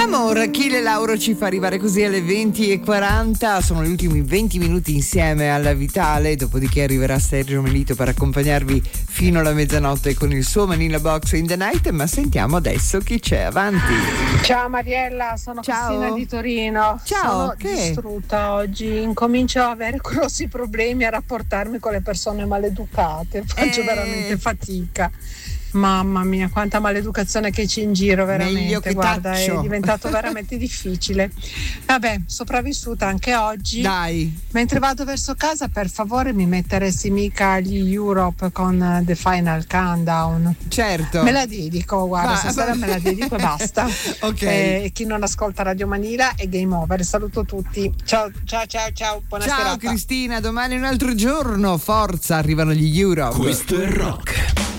Amor, Achille Lauro ci fa arrivare così alle 20:40. Sono gli ultimi 20 minuti insieme alla Vitale, dopodiché arriverà Sergio Melito per accompagnarvi fino alla mezzanotte con il suo Manila Box in the Night. Ma sentiamo adesso chi c'è. Avanti. Ciao Mariella, sono Cristina di Torino. Ciao, sono distrutta oggi, incomincio a avere grossi problemi a rapportarmi con le persone maleducate, faccio veramente fatica. Mamma mia, quanta maleducazione che c'è in giro, veramente. Guarda, è diventato veramente difficile. Vabbè, sopravvissuta anche oggi. Dai. Mentre vado verso casa, per favore mi metteresti mica gli Europe con The Final Countdown. Certo. Me la dedico, guarda, stasera me la dedico e basta. Ok. E chi non ascolta Radio Manila è game over. Saluto tutti. Ciao, buona serata. Ciao Cristina, domani è un altro giorno. Forza, arrivano gli Europe. Questo è rock.